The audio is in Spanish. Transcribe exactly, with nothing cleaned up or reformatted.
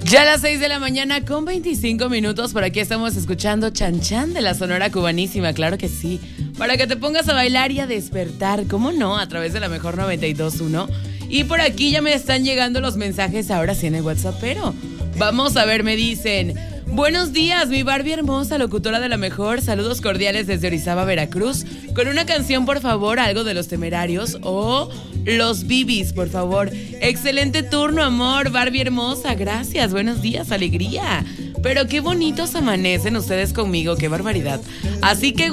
Ya a las seis de la mañana con veinticinco minutos, por aquí estamos escuchando Chan Chan de la Sonora Cubanísima, claro que sí. Para que te pongas a bailar y a despertar, ¿cómo no? A través de la mejor noventa y dos punto uno. Y por aquí ya me están llegando los mensajes, ahora sí en el WhatsApp, pero vamos a ver, me dicen: buenos días, mi Barbie hermosa, locutora de la mejor, saludos cordiales desde Orizaba, Veracruz. Con una canción, por favor, algo de Los Temerarios o Los Bibis, por favor. Excelente turno, amor, Barbie hermosa, gracias, buenos días, alegría. Pero qué bonitos amanecen ustedes conmigo, qué barbaridad. Así que